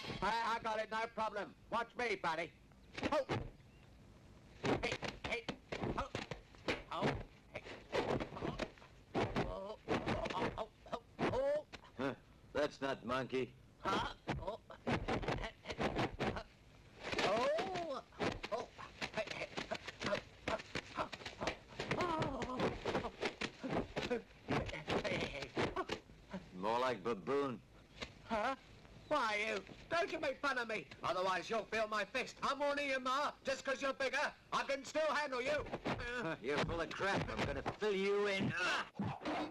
I got it, no problem. Watch me, buddy. Oh. Hey, hey. Oh. Oh. Hey. Oh. Oh. Oh. Oh. Huh, that's not monkey. Huh? Oh. Oh. Oh. Hey. More like baboon. Huh? Why, you? Don't you make fun of me. Otherwise, you'll feel my fist. I'm warning you, Ma. Just 'cause you're bigger, I can still handle you. You're full of crap. I'm gonna fill you in.